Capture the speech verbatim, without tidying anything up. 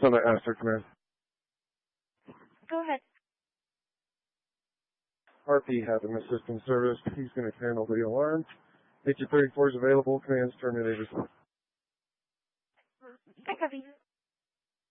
Summit Astor Command. Go ahead. R P having assistant service. He's going to handle the alarm. H thirty-four is available. Command's terminated. I copy.